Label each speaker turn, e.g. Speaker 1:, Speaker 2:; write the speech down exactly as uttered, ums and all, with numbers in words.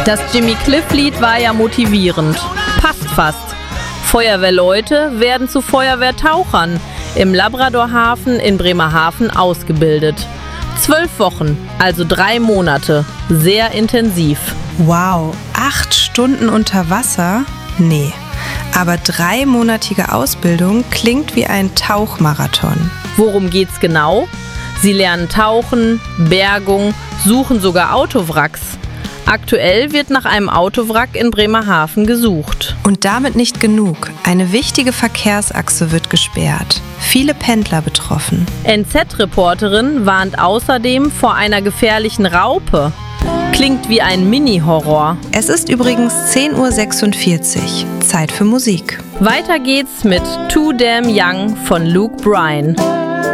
Speaker 1: Das Jimmy Cliff-Lied war ja motivierend. Passt fast. Feuerwehrleute werden zu Feuerwehrtauchern im Labradorhafen in Bremerhaven ausgebildet. Zwölf Wochen, also drei Monate. Sehr intensiv.
Speaker 2: Wow, acht Stunden unter Wasser? Nee. Aber dreimonatige Ausbildung klingt wie ein Tauchmarathon.
Speaker 1: Worum geht's genau? Sie lernen Tauchen, Bergung, suchen sogar Autowracks. Aktuell wird nach einem Autowrack in Bremerhaven gesucht.
Speaker 2: Und damit nicht genug. Eine wichtige Verkehrsachse wird gesperrt. Viele Pendler betroffen.
Speaker 1: N Z-Reporterin warnt außerdem vor einer gefährlichen Raupe. Klingt wie ein Mini-Horror.
Speaker 2: Es ist übrigens zehn Uhr sechsundvierzig. Zeit für Musik.
Speaker 1: Weiter geht's mit Too Damn Young von Luke Bryan.